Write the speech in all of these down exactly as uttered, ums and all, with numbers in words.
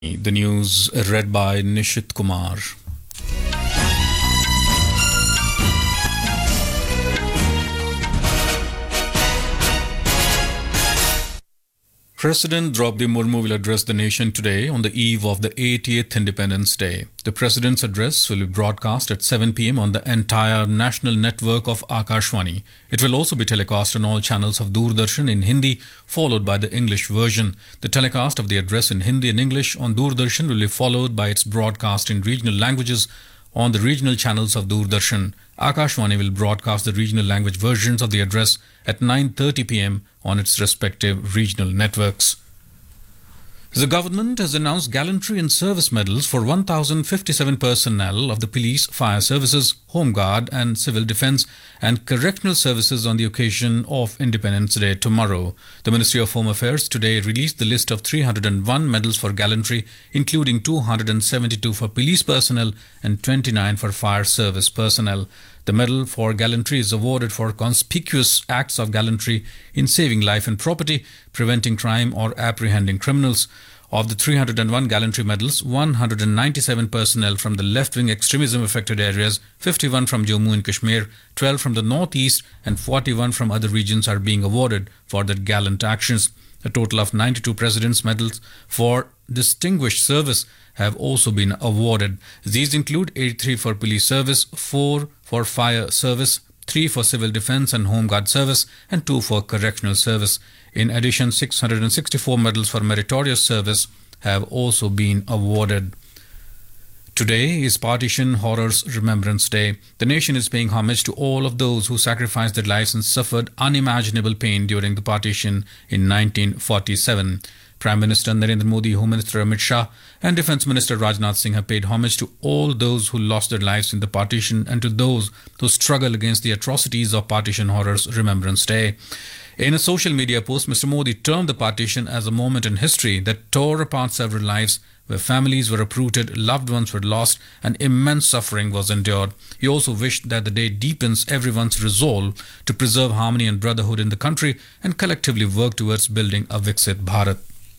The news read by Nishit Kumar. President Draupadi Murmu will address the nation today on the eve of the eightieth Independence Day. The President's address will be broadcast at seven p m on the entire national network of Akashvani. It will also be telecast on all channels of Doordarshan in Hindi, followed by the English version. The telecast of the address in Hindi and English on Doordarshan will be followed by its broadcast in regional languages on the regional channels of Doordarshan. Akashvani will broadcast the regional language versions of the address at nine thirty p m on its respective regional networks. The government has announced gallantry and service medals for one thousand fifty-seven personnel of the police, fire services, home guard and civil defence and correctional services on the occasion of Independence Day tomorrow. The Ministry of Home Affairs today released the list of three hundred one medals for gallantry, including two hundred seventy-two for police personnel and twenty-nine for fire service personnel. The medal for gallantry is awarded for conspicuous acts of gallantry in saving life and property, preventing crime or apprehending criminals. Of the three hundred one gallantry medals, one hundred ninety-seven personnel from the left-wing extremism affected areas, fifty-one from Jammu and Kashmir, twelve from the northeast and forty-one from other regions are being awarded for their gallant actions. A total of ninety-two President's medals for distinguished service have also been awarded. These include eighty-three for police service, four for fire service, three for civil defence and home guard service, and two for correctional service. In addition, six hundred sixty-four medals for meritorious service have also been awarded. Today is Partition Horrors Remembrance Day. The nation is paying homage to all of those who sacrificed their lives and suffered unimaginable pain during the partition in nineteen forty-seven. Prime Minister Narendra Modi, Home Minister Amit Shah and Defence Minister Rajnath Singh have paid homage to all those who lost their lives in the partition and to those who struggle against the atrocities of Partition Horrors Remembrance Day. In a social media post, Mister Modi termed the partition as a moment in history that tore apart several lives, where families were uprooted, loved ones were lost, and immense suffering was endured. He also wished that the day deepens everyone's resolve to preserve harmony and brotherhood in the country and collectively work towards building a Viksit Bharat.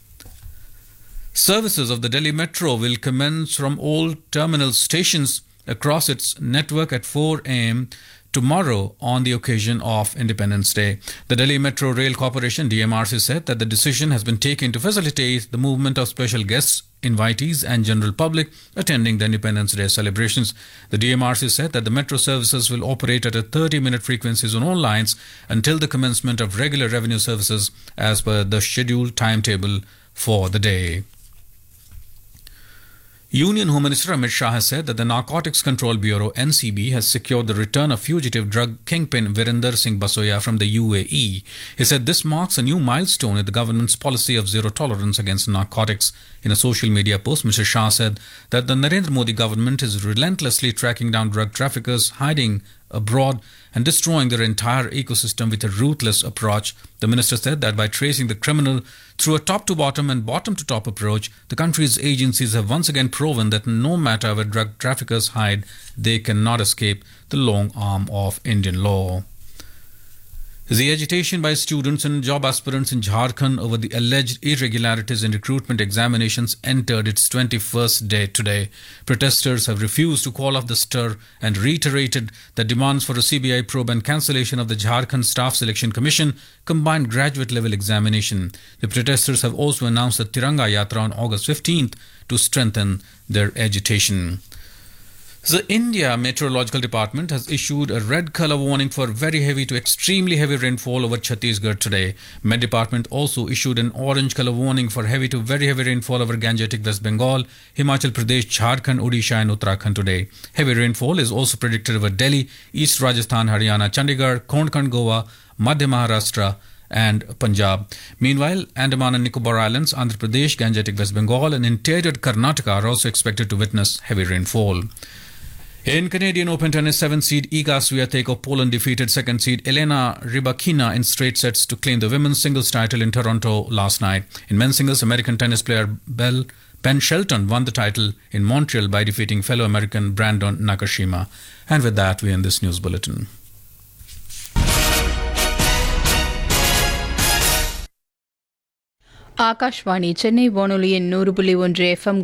Services of the Delhi Metro will commence from all terminal stations across its network at four a m tomorrow on the occasion of Independence Day. The Delhi Metro Rail Corporation D M R C said that the decision has been taken to facilitate the movement of special guests, invitees and general public attending the Independence Day celebrations. The D M R C said that the metro services will operate at a thirty minute frequencies on all lines until the commencement of regular revenue services as per the scheduled timetable for the day. Union Home Minister Amit Shah has said that the Narcotics Control Bureau N C B has secured the return of fugitive drug kingpin Virender Singh Basoya from the U A E. He said this marks a new milestone in the government's policy of zero tolerance against narcotics. In a social media post, Mister Shah said that the Narendra Modi government is relentlessly tracking down drug traffickers hiding abroad and destroying their entire ecosystem with a ruthless approach. The minister said that by tracing the criminal through a top-to-bottom and bottom-to-top approach, the country's agencies have once again proven that no matter where drug traffickers hide, they cannot escape the long arm of Indian law. The agitation by students and job aspirants in Jharkhand over the alleged irregularities in recruitment examinations entered its twenty-first day today. Protesters have refused to call off the stir and reiterated that demands for a C B I probe and cancellation of the Jharkhand Staff Selection Commission combined graduate level examination. The protesters have also announced a Tiranga Yatra on August fifteenth to strengthen their agitation. The India Meteorological Department has issued a red colour warning for very heavy to extremely heavy rainfall over Chhattisgarh today. Met Department also issued an orange colour warning for heavy to very heavy rainfall over Gangetic West Bengal, Himachal Pradesh, Jharkhand, Odisha and Uttarakhand today. Heavy rainfall is also predicted over Delhi, East Rajasthan, Haryana, Chandigarh, Konkan, Goa, Madhya Maharashtra and Punjab. Meanwhile, Andaman and Nicobar Islands, Andhra Pradesh, Gangetic West Bengal and interior Karnataka are also expected to witness heavy rainfall. In Canadian Open tennis, seventh seed Iga Swiatek of Poland defeated second seed Elena Rybakina in straight sets to claim the women's singles title in Toronto last night. In men's singles, American tennis player Bell, Ben Shelton won the title in Montreal by defeating fellow American Brandon Nakashima. And with that, we end this news bulletin. Akashvani Chennai வானொலியின் நூறு புள்ளி ஒன்று FM